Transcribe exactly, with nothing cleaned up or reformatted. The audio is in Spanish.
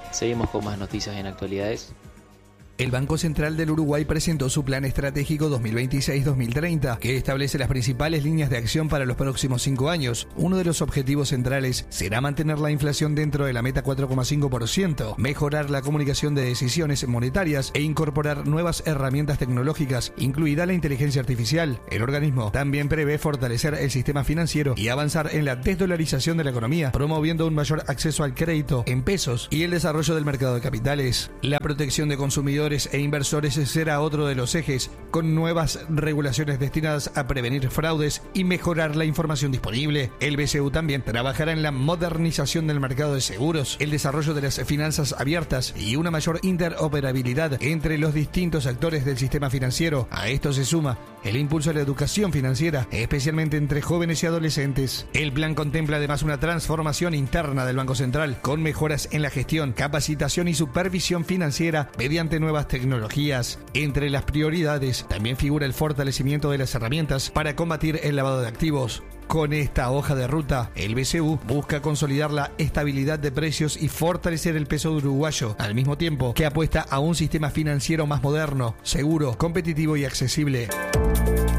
Seguimos con más noticias en actualidades. El Banco Central del Uruguay presentó su Plan Estratégico dos mil veintiséis a dos mil treinta, que establece las principales líneas de acción para los próximos cinco años. Uno de los objetivos centrales será mantener la inflación dentro de la meta cuatro coma cinco por ciento, mejorar la comunicación de decisiones monetarias e incorporar nuevas herramientas tecnológicas, incluida la inteligencia artificial. El organismo también prevé fortalecer el sistema financiero y avanzar en la desdolarización de la economía, promoviendo un mayor acceso al crédito en pesos y el desarrollo del mercado de capitales. La protección de consumidores e inversores será otro de los ejes, con nuevas regulaciones destinadas a prevenir fraudes y mejorar la información disponible. El B C U también trabajará en la modernización del mercado de seguros, el desarrollo de las finanzas abiertas y una mayor interoperabilidad entre los distintos actores del sistema financiero. A esto se suma el impulso a la educación financiera, especialmente entre jóvenes y adolescentes. El plan contempla además una transformación interna del Banco Central, con mejoras en la gestión, capacitación y supervisión financiera mediante nuevas tecnologías. Entre las prioridades también figura el fortalecimiento de las herramientas para combatir el lavado de activos. Con esta hoja de ruta, el B C U busca consolidar la estabilidad de precios y fortalecer el peso uruguayo, al mismo tiempo que apuesta a un sistema financiero más moderno, seguro, competitivo y accesible.